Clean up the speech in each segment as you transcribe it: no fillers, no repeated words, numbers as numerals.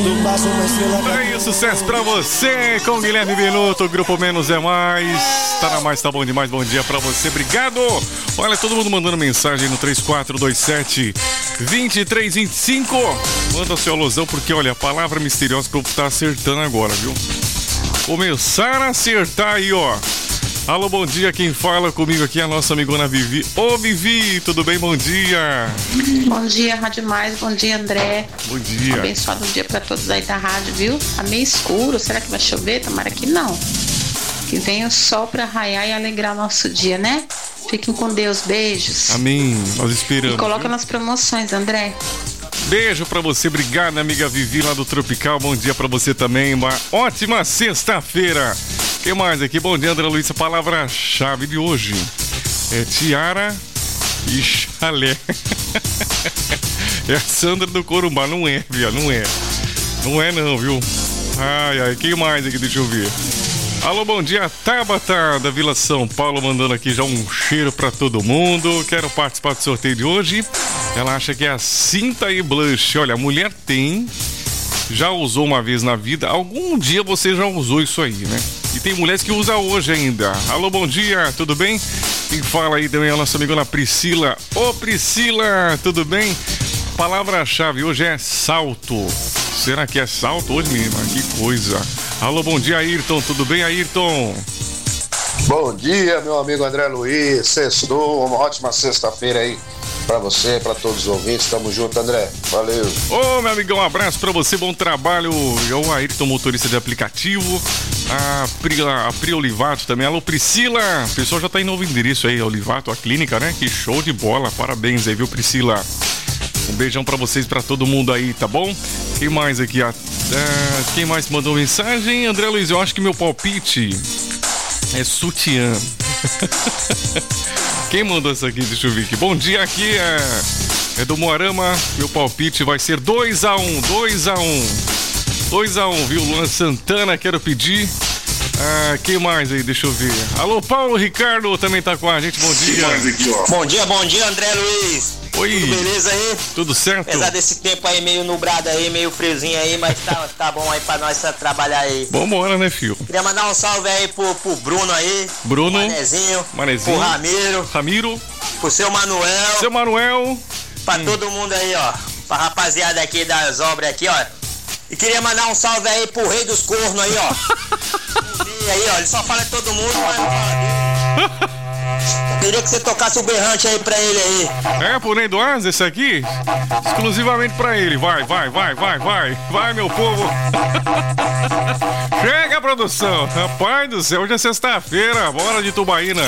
Aí, sucesso pra você com Guilherme Benuto, Grupo Menos é Mais. Tá na mais, tá bom demais, bom dia pra você, obrigado. Olha, todo mundo mandando mensagem no 3427-2325. Manda seu alusão, porque olha, a palavra misteriosa que eu vou estar acertando agora, viu? Começaram a acertar aí, ó. Alô, bom dia, quem fala comigo aqui é a nossa amigona Vivi. Ô, Vivi, tudo bem? Bom dia. Bom dia, Rádio Mais, bom dia, André. Bom dia. Abençoado dia pra todos aí da rádio, viu? Tá meio escuro, será que vai chover? Tomara que não. Que venha o sol pra raiar e alegrar o nosso dia, né? Fiquem com Deus, beijos. Amém, nós esperamos. E coloca viu? nas promoções, André. Beijo pra você, obrigado, amiga Vivi lá do Tropical, bom dia pra você também, uma ótima sexta-feira. Quem mais aqui? Bom dia, André Luiz, a palavra-chave de hoje é tiara e chalé. É a Sandra do Corumbá, não é, viu? Não é. Não é não, viu? Ai, ai, quem mais aqui? Deixa eu ver. Alô, bom dia, Tabata da Vila São Paulo, mandando aqui já um cheiro pra todo mundo. Quero participar do sorteio de hoje. Ela acha que é a Cinta e Blush. Olha, a mulher tem, já usou uma vez na vida. Algum dia você já usou isso aí, né? E tem mulheres que usam hoje ainda. Alô, bom dia, tudo bem? Quem fala aí também é a nossa amigona Priscila. Ô, Priscila, tudo bem? Palavra-chave hoje é salto. Será que é salto hoje, menina? Que coisa. Alô, bom dia, Ayrton. Tudo bem, Ayrton? Bom dia, meu amigo André Luiz. Sextou, uma ótima sexta-feira aí pra você, pra todos os ouvintes. Tamo junto, André. Valeu. Ô, meu amigão, um abraço pra você, bom trabalho. É o Ayrton, motorista de aplicativo. A Pri Olivato também. Alô, Priscila. O pessoal já tá em novo endereço aí, Olivato, a clínica, né? Que show de bola. Parabéns aí, viu, Priscila? Um beijão pra vocês, pra todo mundo aí, tá bom? Quem mais aqui? Quem mais mandou mensagem? André Luiz, eu acho que meu palpite é sutiã. Quem mandou isso aqui? Deixa eu ver aqui. Bom dia, aqui é do Moarama. Meu palpite vai ser 2-1, 2-1, viu? Luan Santana, quero pedir. Quem mais aí? Deixa eu ver. Alô, Paulo Ricardo também tá com a gente. Bom dia. Bom dia, André Luiz. Oi. Tudo beleza aí? Tudo certo? Apesar desse tempo aí meio nublado aí, meio friozinho aí, mas tá bom aí pra nós trabalhar aí. Vambora, né, filho? Queria mandar um salve aí pro Bruno aí. Bruno. Manezinho. Manezinho. Pro Ramiro. Pro seu Manuel. Pra todo mundo aí, ó. Pra rapaziada aqui das obras aqui, ó. E queria mandar um salve aí pro Rei dos Cornos aí, ó. Aí, ó, ele só fala de todo mundo, mas não fala dele. Queria que você tocasse o berrante aí pra ele aí. É, pro Ney Duaz, esse aqui? Exclusivamente pra ele. Vai, meu povo. Chega, produção. Rapaz do céu, hoje é sexta-feira. Bora de Tubaína.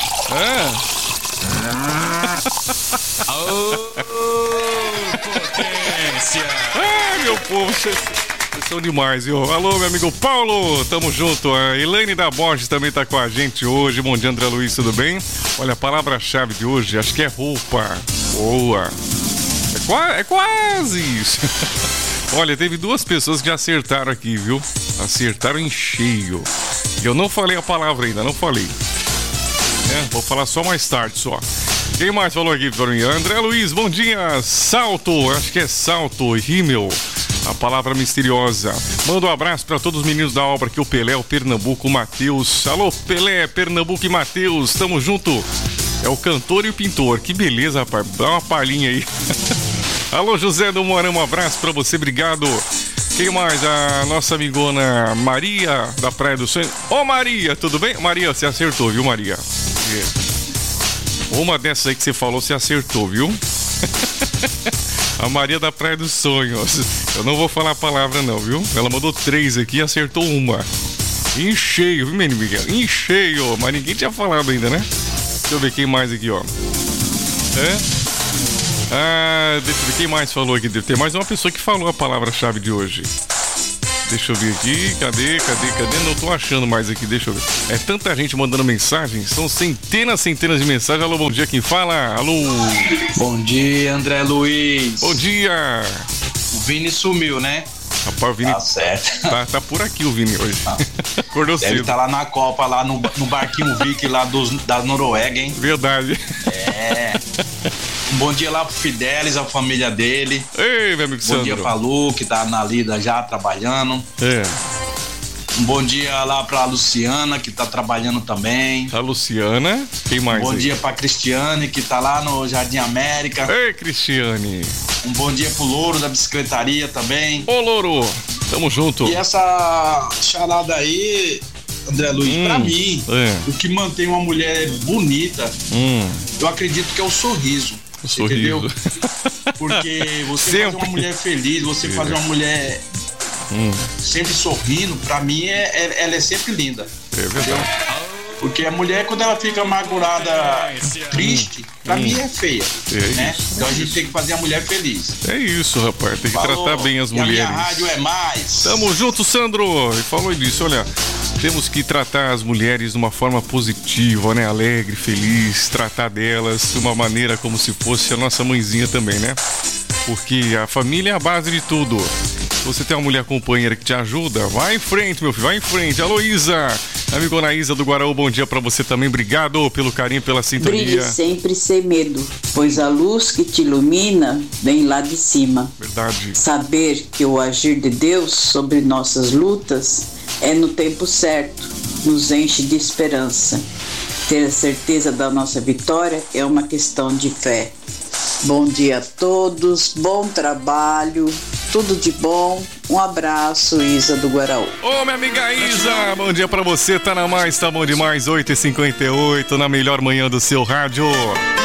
Potência. Ai, meu povo, vocês são demais, viu? Alô, meu amigo Paulo, tamo junto. A Elaine da Borges também tá com a gente hoje. Bom dia, André Luiz, tudo bem? Olha, a palavra-chave de hoje, acho que é roupa. Boa. É quase isso. Olha, teve duas pessoas que já acertaram aqui, viu? Acertaram em cheio. Eu não falei a palavra ainda, não falei. Vou falar só mais tarde, só. Quem mais falou aqui pra mim? André Luiz, bom dia. Salto, acho que é salto, rímel. A palavra misteriosa. Manda um abraço para todos os meninos da obra aqui, o Pelé, o Pernambuco, o Matheus. Alô, Pelé, Pernambuco e Matheus, tamo junto. É o cantor e o pintor. Que beleza, rapaz. Dá uma palhinha aí. Alô, José do Moarama, um abraço para você, obrigado. Quem mais? A nossa amigona Maria, da Praia do Sonho. Ô, Maria, tudo bem? Maria, você acertou, viu, Maria? Uma dessas aí que você falou, você acertou, viu? A Maria da Praia dos Sonhos. Eu não vou falar a palavra não, viu? Ela mandou 3 aqui e acertou uma. Em cheio, viu, menino Miguel? Em cheio, mas ninguém tinha falado ainda, né? Deixa eu ver quem mais aqui, ó. Deixa eu ver quem mais falou aqui. Tem mais uma pessoa que falou a palavra-chave de hoje. Deixa eu ver aqui, cadê? Não tô achando mais aqui, deixa eu ver. É tanta gente mandando mensagem, são centenas de mensagens. Alô, bom dia, quem fala? Alô? Bom dia, André Luiz. Bom dia. O Vini sumiu, né? Rapaz, o Vini... Tá certo. Tá por aqui o Vini hoje. Acordou cedo. Deve estar lá na Copa, lá no barquinho Vic lá da Noruega, hein? Verdade. Um bom dia lá pro Fidelis, a família dele. Ei, meu amigo Sandro. Bom dia pra Lu, que tá na lida já, trabalhando. Um bom dia lá pra Luciana, que tá trabalhando também. A Luciana, quem mais? Bom dia pra Cristiane, que tá lá no Jardim América. Ei, Cristiane. Um bom dia pro Louro da bicicletaria também. Ô, Louro, tamo junto. E essa charada aí, André Luiz, pra mim, o que mantém uma mulher bonita, eu acredito que é o sorriso. O sorriso. Entendeu? Porque você fazer uma mulher feliz, você fazer uma mulher sempre sorrindo, pra mim ela é sempre linda. É verdade. Entendeu? Porque a mulher, quando ela fica amargurada, triste, pra mim é feia. Né? Então a gente tem que fazer a mulher feliz. É isso, rapaz. Tem que tratar bem as mulheres. A minha rádio é mais. Tamo junto, Sandro. E falou disso, olha. Temos que tratar as mulheres de uma forma positiva, né? Alegre, feliz. Tratar delas de uma maneira como se fosse a nossa mãezinha também, né? Porque a família é a base de tudo. Você tem uma mulher companheira que te ajuda, vai em frente, meu filho, vai em frente. Alô, Isa, amigo Anaísa do Guaraú, bom dia pra você também. Obrigado pelo carinho, pela sintonia. Brilhe sempre sem medo, pois a luz que te ilumina vem lá de cima. Verdade. Saber que o agir de Deus sobre nossas lutas é no tempo certo, nos enche de esperança. Ter a certeza da nossa vitória é uma questão de fé. Bom dia a todos, bom trabalho, tudo de bom. Um abraço, Isa do Guaraú. Ô, minha amiga Isa, bom dia pra você, tá na mais, tá bom demais, 8h58, na melhor manhã do seu rádio.